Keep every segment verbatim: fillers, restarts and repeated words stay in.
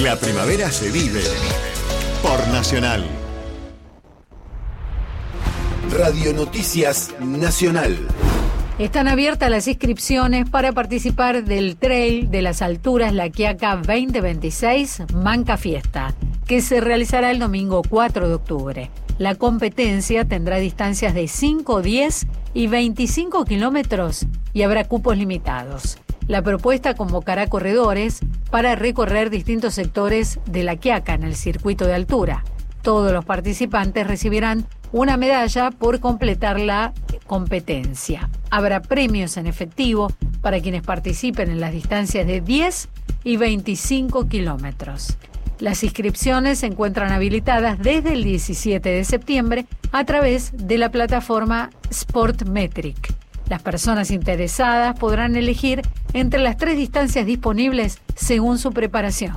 La primavera se vive por Nacional. Radio Noticias Nacional. Están abiertas las inscripciones para participar del Trail de las Alturas La Quiaca veinte veintiséis Manca Fiesta, que se realizará el domingo cuatro de octubre. La competencia tendrá distancias de cinco, diez y veinticinco kilómetros y habrá cupos limitados. La propuesta convocará corredores para recorrer distintos sectores de La Quiaca en el circuito de altura. Todos los participantes recibirán una medalla por completar la competencia. Habrá premios en efectivo para quienes participen en las distancias de diez y veinticinco kilómetros. Las inscripciones se encuentran habilitadas desde el diecisiete de septiembre a través de la plataforma Sportmetric. Las personas interesadas podrán elegir entre las tres distancias disponibles según su preparación.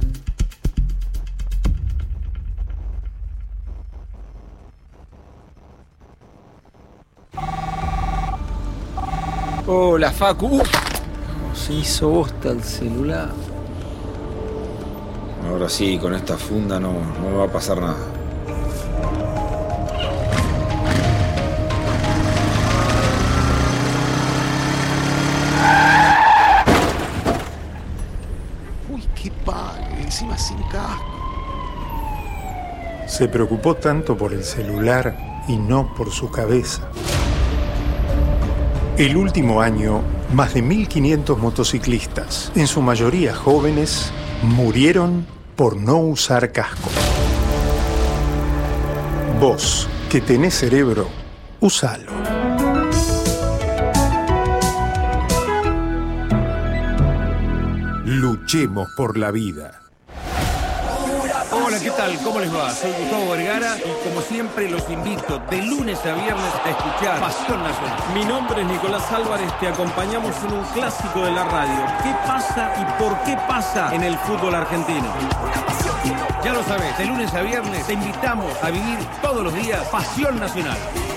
Hola, Facu. Uh, se hizo bosta el celular. Ahora sí, con esta funda no, no me va a pasar nada. Uy, qué padre, encima sin casco. Se preocupó tanto por el celular y no por su cabeza. El último año, más de mil quinientos motociclistas, en su mayoría jóvenes, murieron por no usar casco. Vos, que tenés cerebro, usalo. Luchemos por la vida. Hola, ¿qué tal? ¿Cómo les va? Soy Gustavo Vergara y como siempre los invito de lunes a viernes a escuchar Pasión Nacional. Mi nombre es Nicolás Álvarez, te acompañamos en un clásico de la radio. ¿Qué pasa y por qué pasa en el fútbol argentino? Ya lo sabes, de lunes a viernes te invitamos a vivir todos los días Pasión Nacional.